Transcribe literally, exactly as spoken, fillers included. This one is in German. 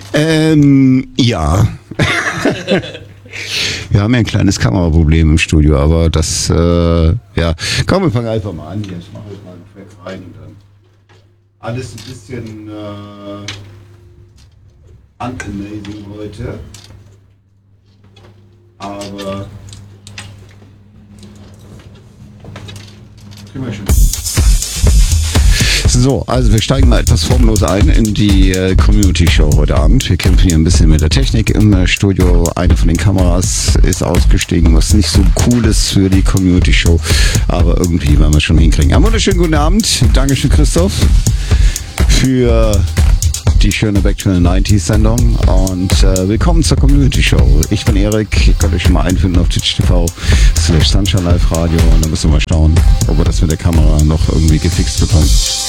Ähm, ja. Wir haben ja ein kleines Kameraproblem im Studio, aber das, äh, ja. Komm, wir fangen einfach mal an hier. Ich mache jetzt mal weg rein und dann alles ein bisschen äh, unamazing heute. Aber kriegen wir schon. So, also wir steigen mal etwas formlos ein in die äh, Community-Show heute Abend. Wir kämpfen hier ein bisschen mit der Technik im äh, Studio. Eine von den Kameras ist ausgestiegen, was nicht so cool ist für die Community-Show. Aber irgendwie werden wir es schon hinkriegen. Einen wunderschönen guten Abend. Dankeschön, Christoph, für die schöne Back to the nineties Sendung. Und äh, willkommen zur Community-Show. Ich bin Erik. Ihr könnt euch schon mal einfinden auf Twitch T V slash Sunshine Live Radio. Und dann müssen wir mal schauen, ob wir das mit der Kamera noch irgendwie gefixt bekommen.